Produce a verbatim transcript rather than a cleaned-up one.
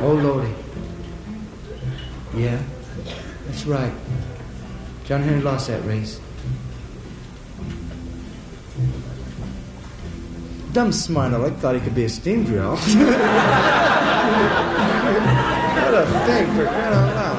Oh, Lordy. Yeah, that's right. John Henry lost that race. Dumb smart aleck thought he could be a steam drill. What a thing, for crying out loud.